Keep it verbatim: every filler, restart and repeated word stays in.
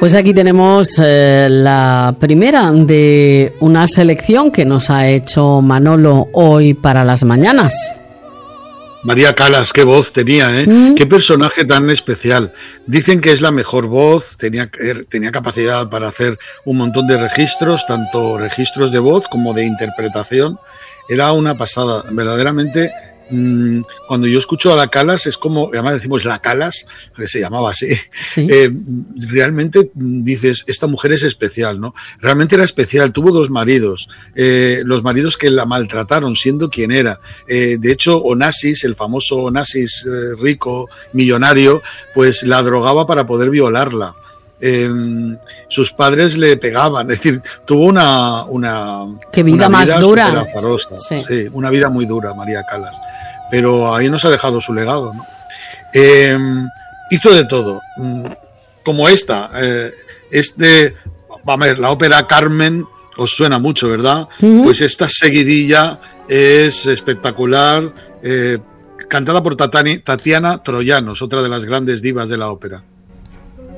Pues aquí tenemos eh, la primera de una selección que nos ha hecho Manolo hoy para las mañanas. María Calas, qué voz tenía, ¿eh? Mm. Qué personaje tan especial. Dicen que es la mejor voz, tenía, tenía capacidad para hacer un montón de registros, tanto registros de voz como de interpretación. Era una pasada, verdaderamente. Mmm, cuando yo escucho a la Calas, es como, además decimos la Calas, que se llamaba así, ¿sí? eh, realmente dices, esta mujer es especial, ¿no? Realmente era especial, tuvo dos maridos, eh, los maridos que la maltrataron siendo quien era. Eh, de hecho, Onassis, el famoso Onassis eh, rico, millonario, pues la drogaba para poder violarla. Eh, sus padres le pegaban, es decir, tuvo una una, Qué vida, una vida más dura, azarosa, sí. Sí, una vida muy dura, María Calas, pero ahí nos ha dejado su legado, ¿no? Eh, hizo de todo, como esta, eh, este, vamos a ver, la ópera Carmen os suena mucho, ¿verdad? Uh-huh. Pues esta seguidilla es espectacular, eh, cantada por Tatani, Tatiana Troyanos, otra de las grandes divas de la ópera.